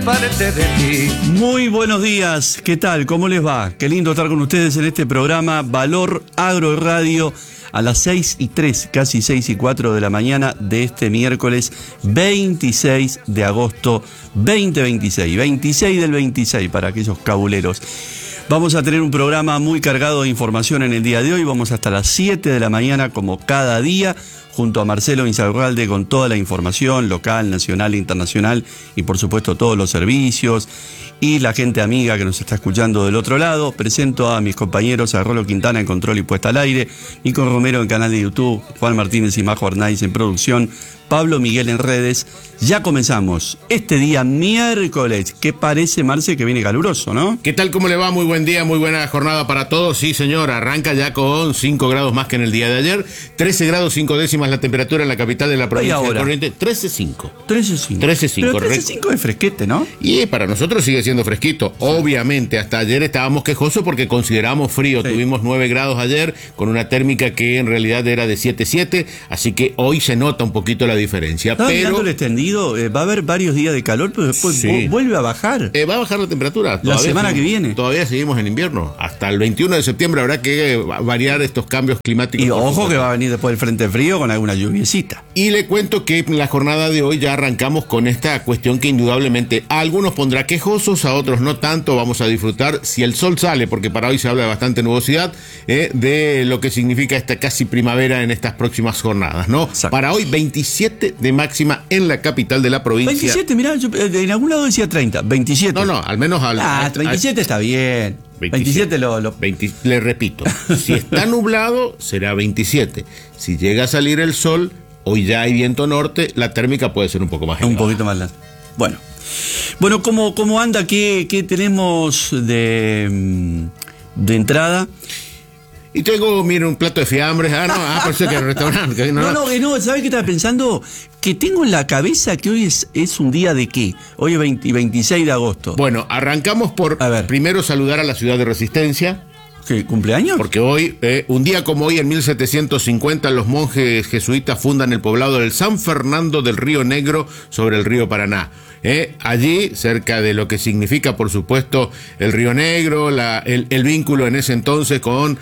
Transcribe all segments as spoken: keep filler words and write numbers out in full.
Parte de ti. Muy buenos días, ¿qué tal? ¿Cómo les va? Qué lindo estar con ustedes en este programa Valor Agro Radio a las seis y tres, casi seis y cuatro de la mañana de este miércoles veintiséis de agosto veinte veintiséis, veintiséis del veintiséis para aquellos cabuleros. Vamos a tener un programa muy cargado de información en el día de hoy, vamos hasta las siete de la mañana como cada día, junto a Marcelo Insaurralde con toda la información local, nacional e internacional y por supuesto todos los servicios y la gente amiga que nos está escuchando del otro lado. Presento a mis compañeros, a Rolo Quintana en control y puesta al aire, Nico Romero en canal de YouTube, Juan Martínez y Majo Arnaiz en producción, Pablo Miguel en redes. Ya comenzamos este día miércoles, que parece, Marce, que viene caluroso, ¿no? ¿Qué tal? ¿Cómo le va? Muy buen día, muy buena jornada para todos. Sí, señor, arranca ya con cinco grados más que en el día de ayer, trece grados cinco décimas la temperatura en la capital de la provincia de Corrientes, trece cinco. trece cinco. trece cinco. Pero trece cinco es fresquete, ¿no? Y para nosotros sigue siendo fresquito. Sí. Obviamente, hasta ayer estábamos quejosos porque consideramos frío. Sí. Tuvimos nueve grados ayer con una térmica que en realidad era de siete siete, así que hoy se nota un poquito la diferencia. Estaba pero mirando el extendido, eh, va a haber varios días de calor, pero después sí. vuelve a bajar. Eh, va a bajar la temperatura. La semana seguimos, que viene. Todavía seguimos en invierno. Hasta el veintiuno de septiembre habrá que variar estos cambios climáticos. Y ojo que va a venir después del frente frío con alguna lluviecita. Y le cuento que en la jornada de hoy ya arrancamos con esta cuestión que indudablemente a algunos pondrá quejosos, a otros no tanto. Vamos a disfrutar, si el sol sale, porque para hoy se habla de bastante nubosidad, eh, de lo que significa esta casi primavera en estas próximas jornadas, ¿no? Exacto. Para hoy veintisiete de máxima en la capital de la provincia. veintisiete, mirá, yo, en algún lado decía treinta, veintisiete. No, no, al menos al... Ah, al, veintisiete al, está bien. veintisiete, veintisiete lo... lo... veinte, le repito, si está nublado será veintisiete. Si llega a salir el sol, hoy ya hay viento norte, la térmica puede ser un poco más elevada. Un poquito más larga. Bueno. Bueno, ¿cómo, cómo anda? ¿Qué, qué tenemos de, de entrada? Y tengo, mire, un plato de fiambres. Ah, no, ah, por eso que el restaurante. No, no, no, no, ¿sabes qué estaba pensando? Que tengo en la cabeza que hoy es, es un día de qué. Hoy es veinte, veintiséis de agosto. Bueno, arrancamos por primero saludar a la ciudad de Resistencia. ¿Qué, cumpleaños? Porque hoy, eh, un día como hoy, en mil setecientos cincuenta, los monjes jesuitas fundan el poblado del San Fernando del Río Negro sobre el río Paraná. Eh, allí, cerca de lo que significa, por supuesto, el Río Negro, la, el, el vínculo en ese entonces con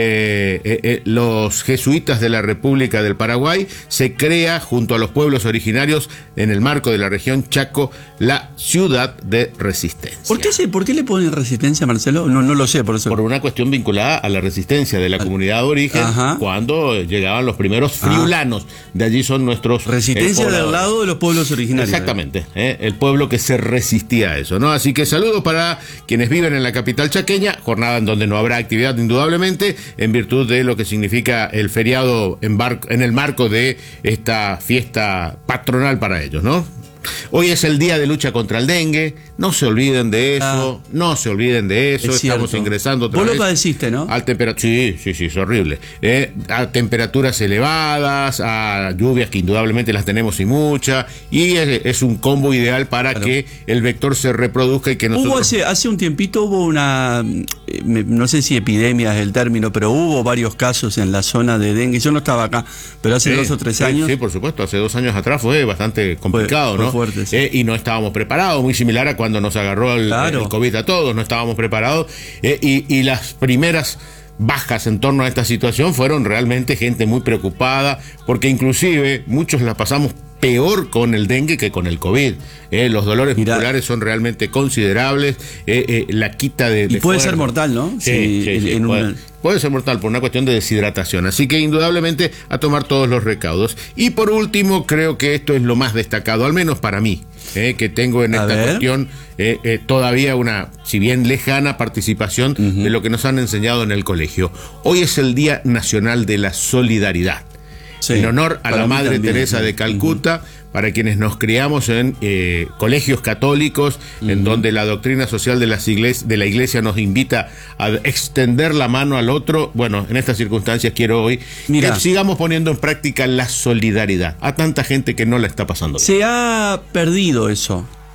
eh, eh, eh, los jesuitas de la República del Paraguay, se crea, junto a los pueblos originarios, en el marco de la región Chaco, la ciudad de Resistencia. ¿Por qué, se, ¿por qué le ponen Resistencia, Marcelo? No, no lo sé, por eso. Por una cuestión vinculada a la resistencia de la comunidad de origen. Ajá. Cuando llegaban los primeros friulanos. Ajá. De allí son nuestros... Resistencia del lado de los pueblos originarios. Exactamente, eh, el pueblo que se resistía a eso, ¿no? Así que saludos para quienes viven en la capital chaqueña, jornada en donde no habrá actividad indudablemente, en virtud de lo que significa el feriado en, bar, en el marco de esta fiesta patronal para ellos, ¿no? Hoy es el día de lucha contra el dengue, no se olviden de eso, ah, no se olviden de eso, estamos ingresando otra vez. Vos lo padeciste, ¿no? A temperatura, sí, sí, sí, es horrible. Eh, a temperaturas elevadas, a lluvias que indudablemente las tenemos y muchas, y es, es un combo ideal para claro. que el vector se reproduzca y que nosotros... Hubo hace, hace un tiempito hubo una, no sé si epidemia es el término, pero hubo varios casos en la zona de dengue. Yo no estaba acá, pero hace sí, dos o tres sí, años... Sí, por supuesto, hace dos años atrás fue bastante complicado, fue, fue ¿no? Fuerte, sí. eh, y no estábamos preparados, muy similar a cuando nos agarró el, claro. el COVID a todos, no estábamos preparados, eh, y, y las primeras bajas en torno a esta situación fueron realmente gente muy preocupada, porque inclusive muchos la pasamos peor con el dengue que con el COVID. Eh, los dolores Mirá. musculares son realmente considerables, eh, eh, la quita de... Y de puede fuerza. ser mortal, ¿no? Sí, sí, sí, en, sí, en puede, una... puede ser mortal por una cuestión de deshidratación. Así que indudablemente a tomar todos los recaudos. Y por último, creo que esto es lo más destacado, al menos para mí, eh, que tengo en a esta ver. cuestión eh, eh, todavía una, si bien lejana, participación uh-huh. de lo que nos han enseñado en el colegio. Hoy es el Día Nacional de la Solidaridad. Sí, en honor a la Madre también, Teresa sí. de Calcuta, uh-huh. para quienes nos criamos en eh, colegios católicos, uh-huh. en donde la doctrina social de, las igles- de la iglesia nos invita a extender la mano al otro. Bueno, en estas circunstancias quiero hoy Mira, que sigamos poniendo en práctica la solidaridad a tanta gente que no la está pasando bien. Se ha perdido eso.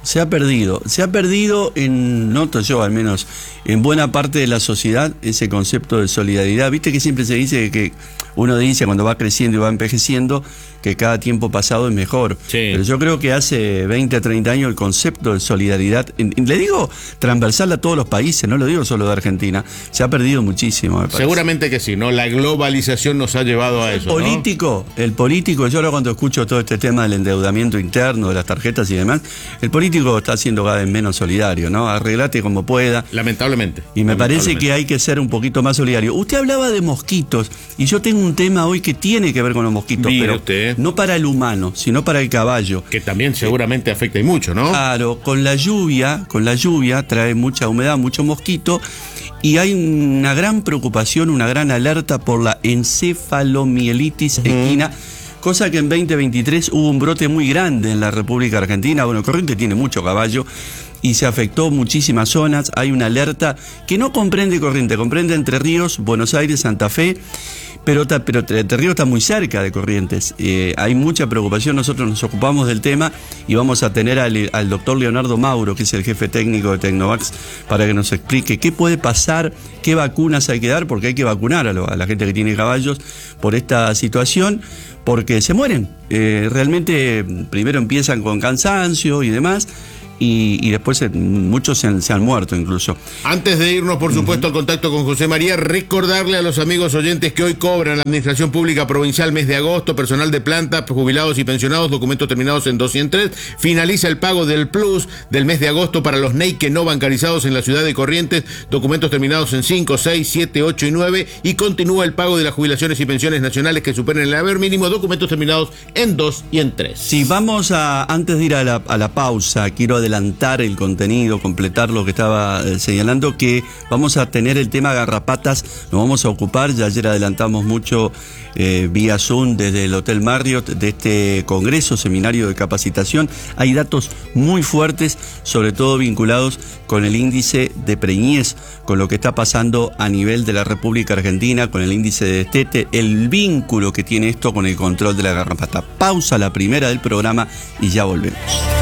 Se ha perdido, se ha perdido en, noto yo al menos, en buena parte de la sociedad ese concepto de solidaridad. Viste que siempre se dice que uno dice cuando va creciendo y va envejeciendo que cada tiempo pasado es mejor. Sí. Pero yo creo que hace veinte, treinta años el concepto de solidaridad, en, en, le digo transversal a todos los países, no lo digo solo de Argentina, se ha perdido muchísimo. Me Seguramente que sí, ¿no? La globalización nos ha llevado a eso. El político, ¿no? El político, yo ahora cuando escucho todo este tema del endeudamiento interno, de las tarjetas y demás, el político está siendo cada vez menos solidario, ¿no? Arreglate como pueda. Lamentablemente. Y me lamentablemente. parece que hay que ser un poquito más solidario. Usted hablaba de mosquitos, y yo tengo un tema hoy que tiene que ver con los mosquitos, Mire pero usted. No para el humano, sino para el caballo. Que también seguramente eh, afecta y mucho, ¿no? Claro, con la lluvia, con la lluvia trae mucha humedad, mucho mosquito, y hay una gran preocupación, una gran alerta por la encefalomielitis uh-huh. equina, cosa que en veinte veintitrés hubo un brote muy grande en la República Argentina. Bueno, Corrientes tiene mucho caballo y se afectó muchísimas zonas. Hay una alerta que no comprende Corrientes, comprende Entre Ríos, Buenos Aires, Santa Fe, pero, pero Entre Ríos está muy cerca de Corrientes. Eh, hay mucha preocupación, nosotros nos ocupamos del tema y vamos a tener al, al doctor Leonardo Mauro, que es el jefe técnico de Tecnovax, para que nos explique qué puede pasar, qué vacunas hay que dar, porque hay que vacunar a, lo, a la gente que tiene caballos por esta situación, porque se mueren. Eh, realmente primero empiezan con cansancio y demás, Y, y después se, muchos se han, se han muerto incluso. Antes de irnos, por supuesto, al contacto con José María, recordarle a los amigos oyentes que hoy cobran la Administración Pública Provincial mes de agosto, personal de planta, jubilados y pensionados, documentos terminados en dos y en tres. Finaliza el pago del plus del mes de agosto para los N E I que no bancarizados en la ciudad de Corrientes, documentos terminados en cinco, seis, siete, ocho y nueve. Y continúa el pago de las jubilaciones y pensiones nacionales que superen el haber mínimo, documentos terminados en dos y en tres. Sí, vamos a, antes de ir a la, a la pausa, quiero adelantar el contenido, completar lo que estaba eh, señalando, que vamos a tener el tema garrapatas, nos vamos a ocupar, ya ayer adelantamos mucho eh, vía Zoom desde el Hotel Marriott de este congreso, seminario de capacitación. Hay datos muy fuertes, sobre todo vinculados con el índice de preñez, con lo que está pasando a nivel de la República Argentina, con el índice de destete, el vínculo que tiene esto con el control de la garrapata. Pausa la primera del programa y ya volvemos.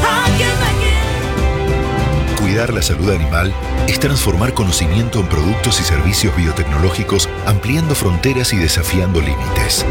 Cuidar la salud animal es transformar conocimiento en productos y servicios biotecnológicos, ampliando fronteras y desafiando límites.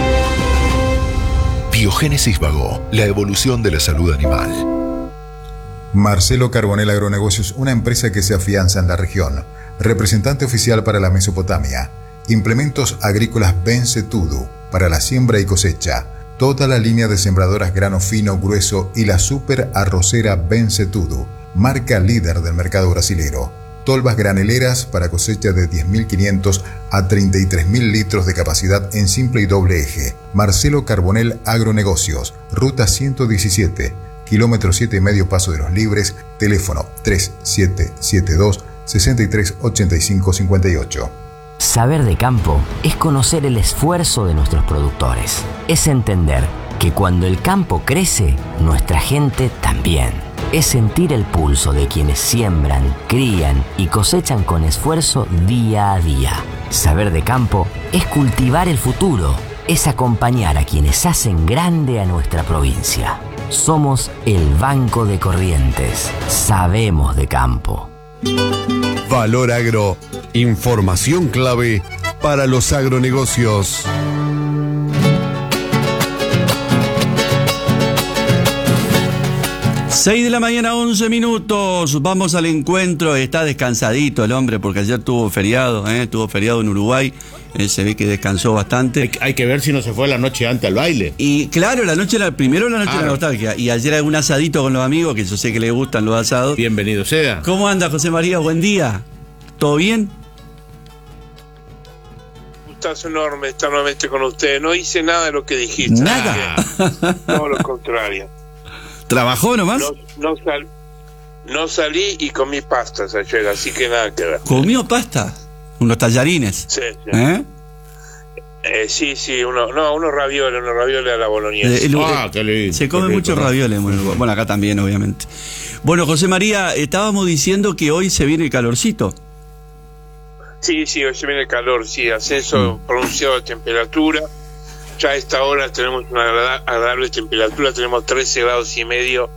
Biogénesis Vago, la evolución de la salud animal. Marcelo Carbonell Agronegocios, una empresa que se afianza en la región. Representante oficial para la Mesopotamia. Implementos agrícolas Bencetudo para la siembra y cosecha. Toda la línea de sembradoras grano fino, grueso y la super arrocera Bencetudo, marca líder del mercado brasilero. Tolvas graneleras para cosecha de diez mil quinientos a treinta y tres mil litros de capacidad en simple y doble eje. Marcelo Carbonell Agronegocios, ruta ciento diecisiete, kilómetro siete y medio Paso de los Libres, teléfono tres siete siete dos, seis tres ocho cinco cinco ocho. Saber de campo es conocer el esfuerzo de nuestros productores. Es entender que cuando el campo crece, nuestra gente también. Es sentir el pulso de quienes siembran, crían y cosechan con esfuerzo día a día. Saber de campo es cultivar el futuro. Es acompañar a quienes hacen grande a nuestra provincia. Somos el Banco de Corrientes. Sabemos de campo. Valor Agro. Información clave para los agronegocios. seis de la mañana, once minutos. Vamos al encuentro. Está descansadito el hombre porque ayer tuvo feriado, ¿eh? Tuvo feriado en Uruguay. Eh, se ve que descansó bastante. Hay, hay que ver si no se fue la noche antes al baile. Y claro, la noche, la, primero la noche ah, de la nostalgia. Y ayer hay un asadito con los amigos, que yo sé que le gustan los asados. Bienvenido sea. ¿Cómo anda, José María? Buen día. ¿Todo bien? Un gustazo enorme estar nuevamente con ustedes. No hice nada de lo que dijiste. ¿Nada? Todo lo contrario. ¿Trabajó nomás? No, no, sal, no salí y comí pastas ayer, así que nada que ver. ¿Comió pasta? Unos tallarines. Sí, sí. ¿Eh? Eh, sí, sí, uno, no, unos ravioles, unos ravioles a la boloñesa. Eh, el, ah, qué lindo. Se come mucho ravioles. Bueno, bueno, acá también, obviamente. Bueno, José María, estábamos diciendo que hoy se viene el calorcito. Sí, sí, hoy se viene el calor, sí, ascenso mm. pronunciado de temperatura. Ya a esta hora tenemos una agradable temperatura, tenemos trece grados y medio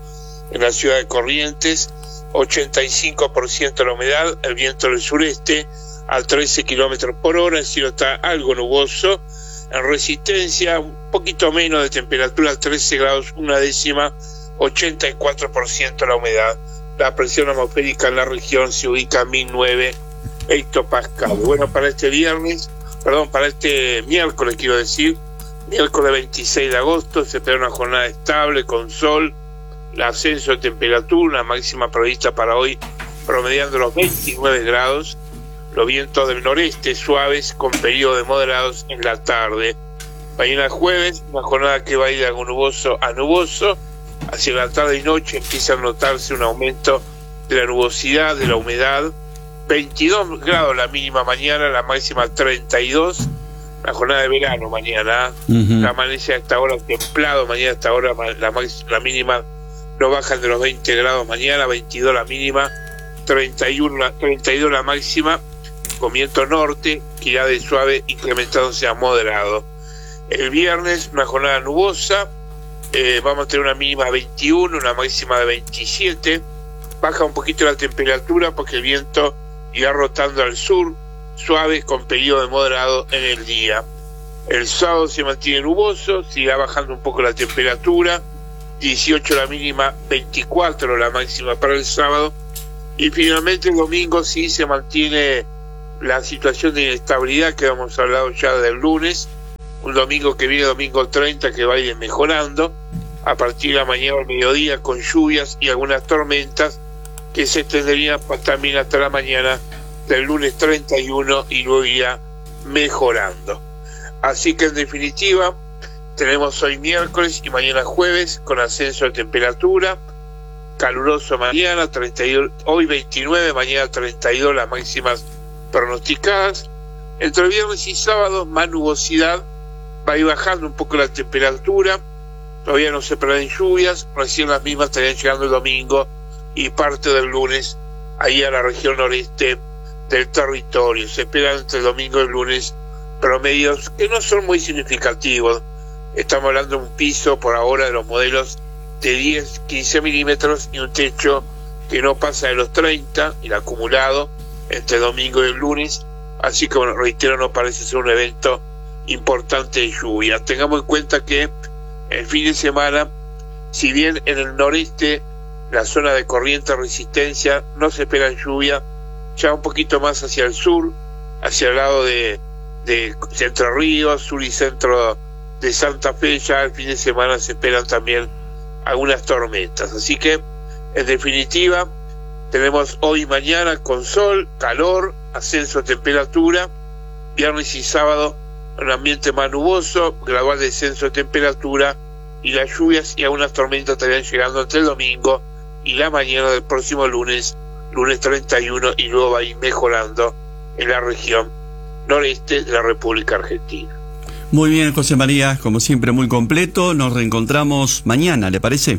en la ciudad de Corrientes, ochenta y cinco por ciento la humedad, el viento del sureste a trece kilómetros por hora, el cielo está algo nuboso, en Resistencia un poquito menos de temperatura, trece grados una décima, ochenta y cuatro por ciento la humedad, la presión atmosférica en la región se ubica a mil nueve hectopascales. Bueno, para este viernes, perdón, para este miércoles quiero decir, miércoles veintiséis de agosto, se espera una jornada estable con sol, el ascenso de temperatura, una máxima prevista para hoy promediando los veintinueve grados, los vientos del noreste suaves con periodos de moderados en la tarde. Mañana jueves, una jornada que va a ir de algo nuboso a nuboso, hacia la tarde y noche empieza a notarse un aumento de la nubosidad, de la humedad, veintidós grados la mínima mañana, la máxima treinta y dos, la jornada de verano mañana, uh-huh. La amanece a esta hora templado, mañana a esta hora la, la mínima no bajan de los veinte grados mañana, veintidós la mínima, treinta y uno, treinta y dos la máxima, con viento norte, que irá de suave incrementándose a moderado. El viernes una jornada nubosa, eh, vamos a tener una mínima de veintiuno, una máxima de veintisiete, baja un poquito la temperatura porque el viento irá rotando al sur, suave con periodo de moderado en el día. El sábado se mantiene nuboso, sigue bajando un poco la temperatura, dieciocho la mínima, veinticuatro la máxima para el sábado, y finalmente el domingo sí se mantiene la situación de inestabilidad que hemos hablado ya del lunes, un domingo que viene, domingo treinta, que va a ir mejorando a partir de la mañana al mediodía con lluvias y algunas tormentas que se extenderían también hasta la mañana del lunes treinta y uno y luego irá mejorando. Así que en definitiva tenemos hoy miércoles y mañana jueves con ascenso de temperatura, caluroso mañana, treinta y dos, hoy veintinueve, mañana treinta y dos las máximas pronosticadas. Entre viernes y sábado más nubosidad, va a ir bajando un poco la temperatura, todavía no se prevén lluvias, recién las mismas estarían llegando el domingo y parte del lunes ahí a la región noreste del territorio. Se esperan entre el domingo y el lunes promedios que no son muy significativos. Estamos hablando de un piso por ahora de los modelos de diez, quince milímetros y un techo que no pasa de los treinta, el acumulado entre el domingo y el lunes. Así que, bueno, reitero, no parece ser un evento importante de lluvia. Tengamos en cuenta que el fin de semana, si bien en el noreste, la zona de Corrientes, Resistencia, no se espera lluvia, ya un poquito más hacia el sur, hacia el lado de, de Entre Ríos, sur y centro de Santa Fe, ya el fin de semana se esperan también algunas tormentas. Así que, en definitiva, tenemos hoy y mañana con sol, calor, ascenso de temperatura, viernes y sábado un ambiente más nuboso, gradual descenso de temperatura, y las lluvias y algunas tormentas estarían llegando entre el domingo y la mañana del próximo lunes, lunes treinta y uno, y luego va a ir mejorando en la región noreste de la República Argentina. Muy bien, José María, como siempre muy completo. Nos reencontramos mañana, ¿le parece?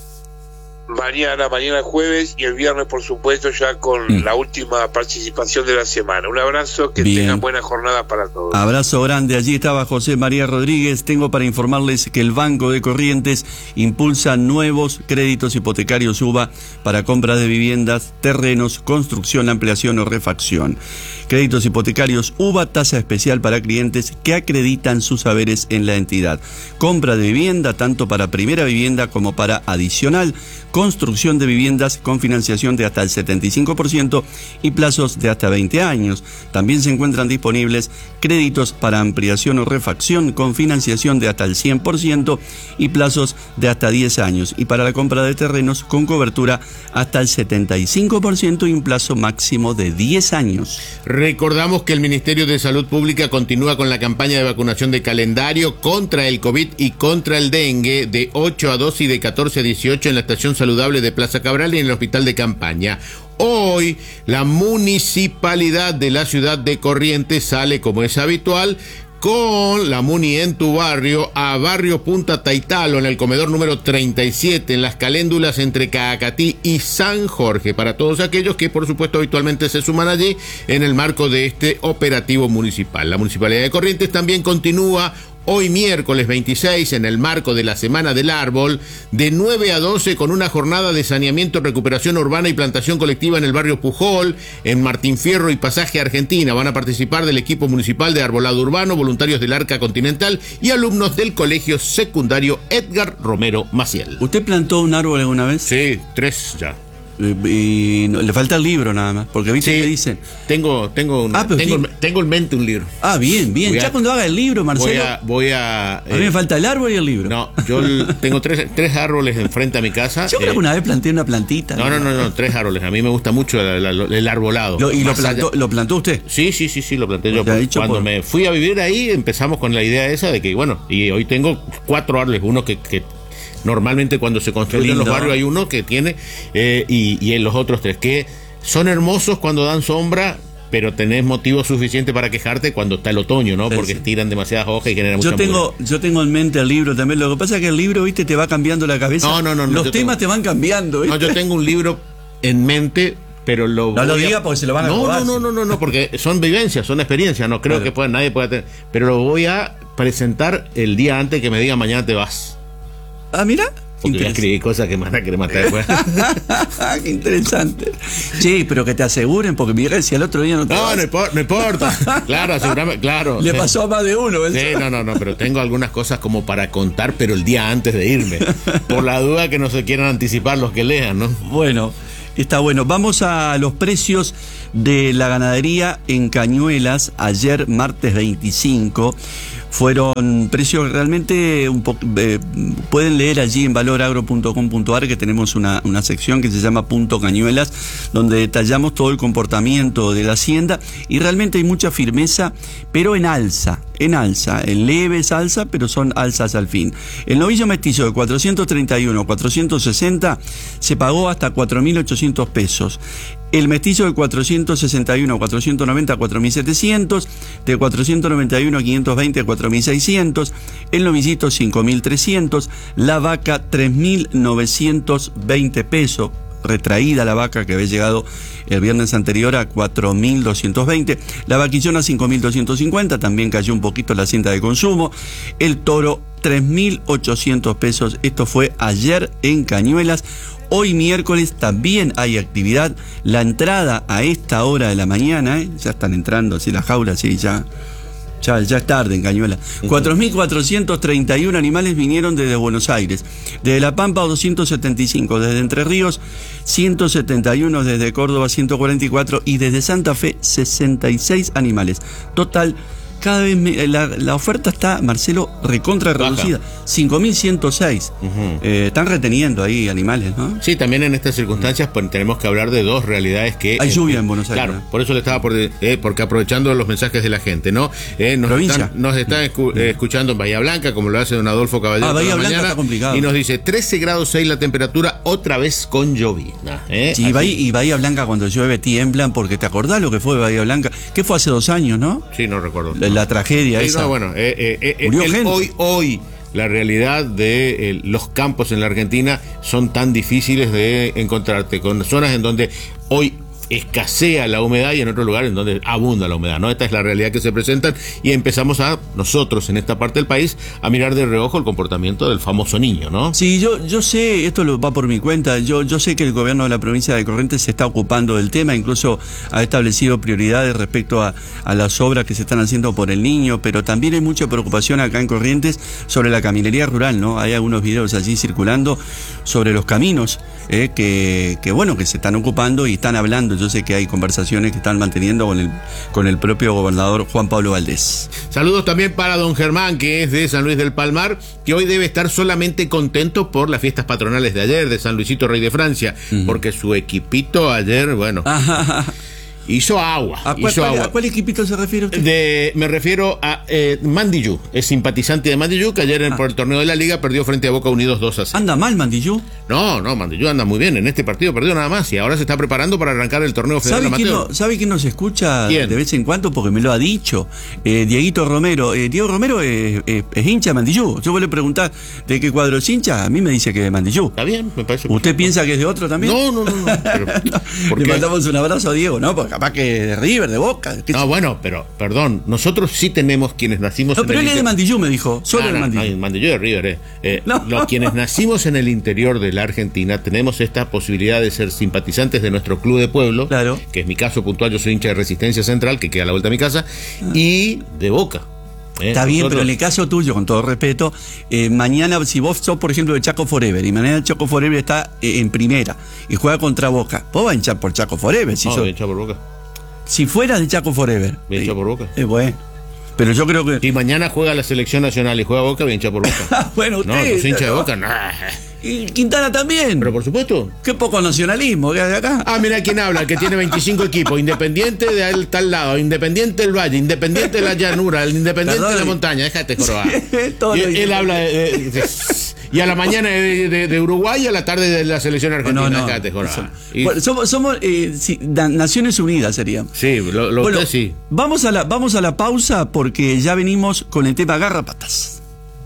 Mañana, mañana jueves, y el viernes, por supuesto, ya con mm. la última participación de la semana. Un abrazo, que Bien. tengan buena jornada para todos. Abrazo grande. Allí estaba José María Rodríguez. Tengo para informarles que el Banco de Corrientes impulsa nuevos créditos hipotecarios U B A para compra de viviendas, terrenos, construcción, ampliación o refacción. Créditos hipotecarios U B A, tasa especial para clientes que acreditan sus saberes en la entidad. Compra de vivienda tanto para primera vivienda como para adicional. Construcción de viviendas con financiación de hasta el setenta y cinco por ciento y plazos de hasta veinte años. También se encuentran disponibles créditos para ampliación o refacción con financiación de hasta el cien por ciento y plazos de hasta diez años. Y para la compra de terrenos con cobertura hasta el setenta y cinco por ciento y un plazo máximo de diez años. Recordamos que el Ministerio de Salud Pública continúa con la campaña de vacunación de calendario contra el COVID y contra el dengue de ocho a doce y de catorce a dieciocho en la estación saludable de Plaza Cabral y en el hospital de campaña. Hoy la municipalidad de la ciudad de Corrientes sale, como es habitual, con la Muni en tu barrio, a barrio Punta Taitalo, en el comedor número treinta y siete, en las caléndulas entre Caacatí y San Jorge, para todos aquellos que por supuesto habitualmente se suman allí en el marco de este operativo municipal. La Municipalidad de Corrientes también continúa hoy miércoles veintiséis, en el marco de la Semana del Árbol, de nueve a doce, con una jornada de saneamiento, recuperación urbana y plantación colectiva en el barrio Pujol, en Martín Fierro y Pasaje Argentina. Van a participar del equipo municipal de arbolado urbano, voluntarios del Arca Continental y alumnos del colegio secundario Edgar Romero Maciel. ¿Usted plantó un árbol alguna vez? Sí, tres ya. Y no, le falta el libro nada más, porque viste Sí, que dicen. Tengo, tengo, una- Ah, pero tengo, sí. tengo en mente un libro. Ah, bien, bien. Voy Ya a- cuando haga el libro, Marcelo. Voy a... Voy a, a mí me eh, falta el árbol y el libro. no, yo l- tengo tres, tres árboles enfrente a mi casa. Yo creo eh, que una vez planté una plantita. No, no, no, no, tres árboles. A mí me gusta mucho el, el- el arbolado. Lo- ¿Y lo Más plantó, allá- lo plantó usted? Sí, sí, sí, sí, lo planté yo. O sea, dicho Cuando por- me fui a vivir ahí, empezamos con la idea esa de que, bueno, y hoy tengo cuatro árboles, uno que, que normalmente cuando se construyen Qué los lindo. barrios hay uno que tiene, eh, y, y en los otros tres, que son hermosos cuando dan sombra, pero tenés motivo suficiente para quejarte cuando está el otoño, ¿no? Sí, Porque sí. tiran demasiadas hojas y generan mucha Yo tengo, yo tengo en mente el libro también. Lo que pasa es que el libro, viste, te va cambiando la cabeza. No, no, no, no, Los yo temas tengo- te van cambiando, No, ¿viste? yo tengo un libro en mente, pero lo No lo voy a- diga porque se lo van a no, robar. No, no, no, no, no, porque son vivencias, son experiencias, no creo Claro. que pueda, nadie pueda tener, pero lo voy a presentar el día antes que me diga mañana te vas. Ah, mira. Porque voy a escribir cosas que me van a querer matar después. Qué interesante. Sí, pero que te aseguren, porque Miguel, si al otro día no te No, vas, no, impor- no importa. Claro, asegurame, claro. le Sí. pasó a más de uno. ¿ves? Sí, no, no, no, pero tengo algunas cosas como para contar, pero el día antes de irme. Por la duda que no se quieran anticipar los que lean, ¿no? Bueno, está bueno. Vamos a los precios de la ganadería en Cañuelas. Ayer, martes veinticinco, fueron precios realmente un poco... Eh, pueden leer allí en valor agro punto com punto a r que tenemos una, una sección que se llama Punto Cañuelas, donde detallamos todo el comportamiento de la hacienda y realmente hay mucha firmeza, pero en alza, en alza, en leves alza, pero son alzas al fin. El novillo mestizo de cuatrocientos treinta y uno a cuatrocientos sesenta se pagó hasta cuatro mil ochocientos pesos. El mestizo de cuatrocientos sesenta y uno a cuatrocientos noventa a cuatro mil setecientos, de cuatrocientos noventa y uno a quinientos veinte a cuatro mil seiscientos, el novillito cinco mil trescientos, la vaca tres mil novecientos veinte pesos, retraída la vaca que había llegado el viernes anterior a cuatro mil doscientos veinte, la vaquillona cinco mil doscientos cincuenta, también cayó un poquito la hacienda de consumo, el toro tres mil ochocientos pesos, esto fue ayer en Cañuelas. Hoy miércoles también hay actividad, la entrada a esta hora de la mañana, ¿eh? Ya están entrando así las jaulas, sí, ya... Ya, ya es tarde en Cañuelas. cuatro mil cuatrocientos treinta y uno animales vinieron desde Buenos Aires. Desde La Pampa, doscientos setenta y cinco. Desde Entre Ríos, ciento setenta y uno. Desde Córdoba, ciento cuarenta y cuatro. Y desde Santa Fe, sesenta y seis animales. Total, cada vez me- la, la oferta está, Marcelo, recontra Baja. reducida. cinco mil ciento seis. Ujú. Eh, están reteniendo ahí animales, ¿no? Sí, también en estas circunstancias pues, tenemos que hablar de dos realidades que... Hay eh, lluvia en Buenos Aires, Claro, ¿no? por eso le estaba por... eh, porque aprovechando los mensajes de la gente, ¿no? Eh, nos Provincia. están, nos están escu- eh, escuchando en Bahía Blanca, como lo hace don Adolfo Caballero. Ah, por la Bahía Blanca mañana, está complicado. Y nos dice trece grados seis la temperatura, otra vez con llovizna. ¿eh? Sí, Así- Bahía, y Bahía Blanca cuando llueve tiemblan, porque te acordás lo que fue Bahía Blanca, que fue hace dos años, ¿no? Sí, no recuerdo. La, la tragedia Sí, esa. no, bueno, eh, eh, eh, Murió el- gente. hoy, hoy la realidad de eh, los campos en la Argentina son tan difíciles de encontrarte, con zonas en donde hoy escasea la humedad y en otros lugares en donde abunda la humedad, ¿no? Esta es la realidad que se presentan y empezamos a, nosotros en esta parte del país, a mirar de reojo el comportamiento del famoso niño, ¿no? Sí, yo, yo sé, esto lo va por mi cuenta, yo, yo sé que el gobierno de la provincia de Corrientes se está ocupando del tema, incluso ha establecido prioridades respecto a, a las obras que se están haciendo por el niño, pero también hay mucha preocupación acá en Corrientes sobre la caminería rural, ¿no? Hay algunos videos allí circulando sobre los caminos, eh, que, que bueno, que se están ocupando y están hablando. Yo sé que hay conversaciones que están manteniendo con el, con el propio gobernador Juan Pablo Valdés. Saludos también para don Germán, que es de San Luis del Palmar, que hoy debe estar solamente contento por las fiestas patronales de ayer, de San Luisito Rey de Francia, uh-huh. porque su equipito ayer, bueno, hizo agua. ¿A cuál, hizo cuál, agua. ¿A cuál equipito se refiere usted? De, me refiero a eh, Mandillú, es simpatizante de Mandillú, que ayer en, Ah. por el torneo de la Liga perdió frente a Boca Unidos dos a cero. ¿Anda mal, Mandillú? No, no, Mandillú anda muy bien, en este partido perdió nada más y ahora se está preparando para arrancar el torneo federal ¿Sabe quién, amateur. no, ¿Sabe quién nos escucha ¿Quién? de vez en cuando? Porque me lo ha dicho. Eh, Dieguito Romero. Eh, Diego Romero es, es, es hincha de Mandillú. Yo voy a preguntar de qué cuadro es hincha. A mí me dice que es de Mandillú. Está bien, me parece. ¿Usted piensa que es de otro también? No, no, no. no, pero, ¿por Le qué? mandamos un abrazo a Diego, ¿no? Porque capaz que de River, de Boca. No, bueno, pero, perdón, nosotros sí tenemos quienes nacimos no, en pero el él es de Mandillú, me dijo. Solo no, de no, Mandillú. No, Mandillú de River, eh. eh no. Los quienes nacimos en el interior de la Argentina tenemos esta posibilidad de ser simpatizantes de nuestro club de pueblo, claro. que es mi caso puntual, yo soy hincha de Resistencia Central, que queda a la vuelta de mi casa, ah. y de Boca. Eh, Está bien, nosotros... pero en el caso tuyo, con todo respeto, eh, mañana, si vos sos, por ejemplo, de Chaco Forever, y mañana Chaco Forever está eh, en primera y juega contra Boca, vos vas a hinchar por Chaco Forever. Si no, sos... voy a hinchar por Boca. Si fueras de Chaco Forever. Voy a hinchar por Boca. Eh, bueno. Pero yo creo que... Si mañana juega la selección nacional y juega Boca, voy a hinchar por Boca. Bueno, usted... No, no soy hincha de Boca, no. Y Quintana también. Pero por supuesto. Qué poco nacionalismo que hay acá. Ah, mira quién habla, que tiene veinticinco equipos. Independiente de tal lado, Independiente del Valle, Independiente de la Llanura, el Independiente Perdón, de la Montaña. Déjate jorobar. Sí, él, él habla de, de, de, y a la mañana de, de, de Uruguay y a la tarde de la selección argentina. No, no, déjate jorobar. Y... Bueno, somos, somos eh, sí, Naciones Unidas seríamos. Sí, lo, lo bueno, usted sí. Vamos a, la, vamos a la pausa porque ya venimos con el tema garrapatas.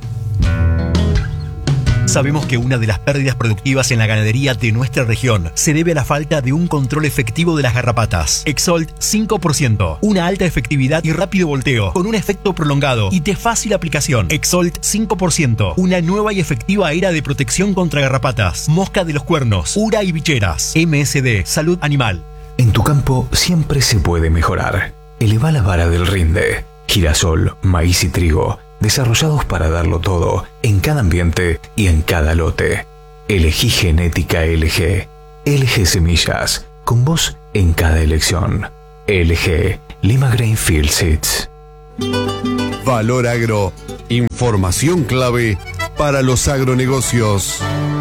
Sabemos que una de las pérdidas productivas en la ganadería de nuestra región se debe a la falta de un control efectivo de las garrapatas. Exolt cinco por ciento, una alta efectividad y rápido volteo, con un efecto prolongado y de fácil aplicación. Exolt cinco por ciento, una nueva y efectiva era de protección contra garrapatas, mosca de los cuernos, ura y bicheras. M S D, Salud Animal. En tu campo siempre se puede mejorar. Eleva la vara del rinde. Girasol, maíz y trigo, desarrollados para darlo todo, en cada ambiente y en cada lote. Elegí Genética L G. L G Semillas, con vos en cada elección. L G, Lima Grainfield Seeds. Valor Agro, información clave para los agronegocios.